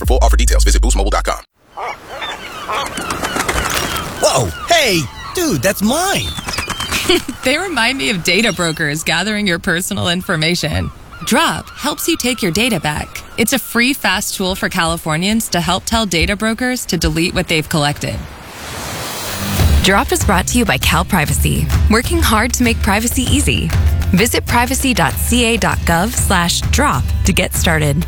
full offer details, visit boostmobile.com. Whoa, hey, dude, that's mine. They remind me of data brokers gathering your personal information. Drop helps you take your data back. It's a free, fast tool for Californians to help tell data brokers to delete what they've collected. Drop is brought to you by Cal Privacy, working hard to make privacy easy. Visit privacy.ca.gov/drop to get started.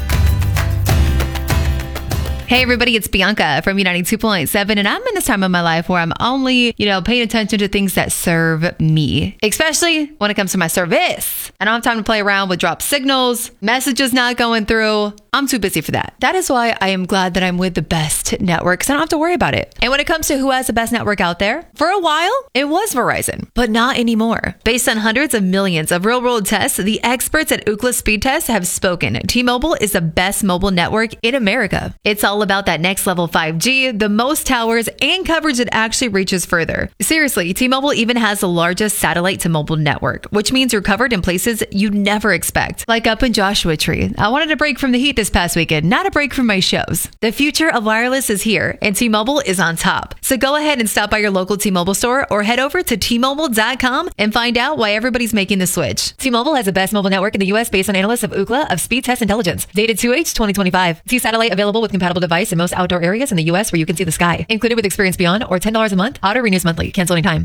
Hey everybody, it's Bianca from U92.7, and I'm in this time of my life where I'm only, paying attention to things that serve me, especially when it comes to my service. I don't have time to play around with drop signals, messages not going through. I'm too busy for that. That is why I am glad that I'm with the best network, because I don't have to worry about it. And when it comes to who has the best network out there, for a while, it was Verizon, but not anymore. Based on hundreds of millions of real-world tests, the experts at Ookla Speed Test have spoken. T-Mobile is the best mobile network in America. It's all about that next level 5G, the most towers, and coverage that actually reaches further. Seriously, T-Mobile even has the largest satellite to mobile network, which means you're covered in places you'd never expect. Like up in Joshua Tree. I wanted a break from the heat this past weekend, not a break from my shows. The future of wireless is here, and T-Mobile is on top. So go ahead and stop by your local T-Mobile store or head over to T-Mobile.com and find out why everybody's making the switch. T-Mobile has the best mobile network in the U.S. based on analysts of Ookla of Speed Test Intelligence. Dated 2H 2025. T-Satellite available with compatible device in most outdoor areas in the U.S. where you can see the sky. Included with Experience Beyond or $10 a month. Auto renews monthly. Cancel anytime.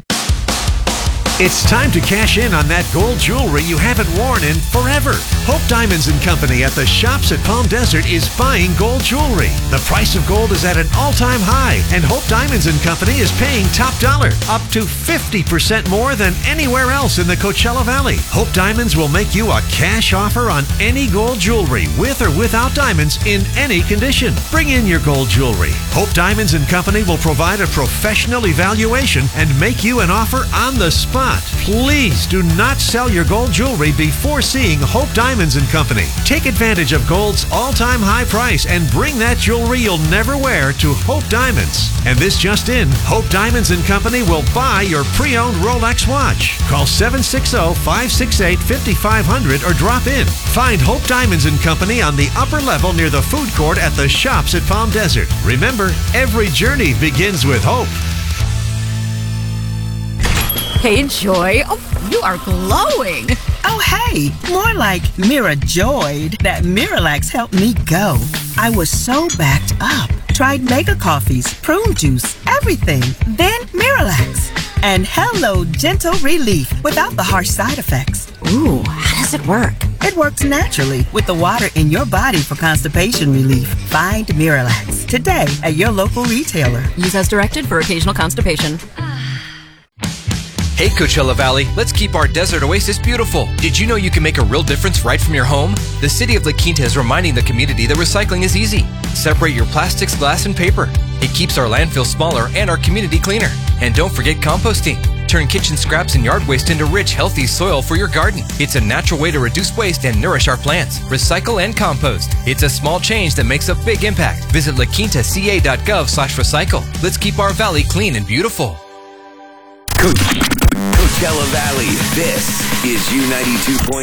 It's time to cash in on that gold jewelry you haven't worn in forever. Hope Diamonds & Company at the Shops at Palm Desert is buying gold jewelry. The price of gold is at an all-time high, and Hope Diamonds & Company is paying top dollar, up to 50% more than anywhere else in the Coachella Valley. Hope Diamonds will make you a cash offer on any gold jewelry, with or without diamonds, in any condition. Bring in your gold jewelry. Hope Diamonds & Company will provide a professional evaluation and make you an offer on the spot. Please do not sell your gold jewelry before seeing Hope Diamonds & Company. Take advantage of gold's all-time high price and bring that jewelry you'll never wear to Hope Diamonds. And this just in, Hope Diamonds & Company will buy your pre-owned Rolex watch. Call 760-568-5500 or drop in. Find Hope Diamonds & Company on the upper level near the food court at the Shops at Palm Desert. Remember, every journey begins with hope. Hey, Joy. Oh, you are glowing. Oh, hey. More like Mirajoyed. That Miralax helped me go. I was so backed up. Tried mega coffees, prune juice, everything. Then Miralax. And hello, gentle relief without the harsh side effects. Ooh, how does it work? It works naturally with the water in your body for constipation relief. Find Miralax today at your local retailer. Use as directed for occasional constipation. Hey Coachella Valley, let's keep our desert oasis beautiful. Did you know you can make a real difference right from your home? The city of La Quinta is reminding the community that recycling is easy. Separate your plastics, glass, and paper. It keeps our landfill smaller and our community cleaner. And don't forget composting. Turn kitchen scraps and yard waste into rich, healthy soil for your garden. It's a natural way to reduce waste and nourish our plants. Recycle and compost. It's a small change that makes a big impact. Visit laquintaca.gov/recycle. Let's keep our valley clean and beautiful. Coachella Valley, this is U92.7.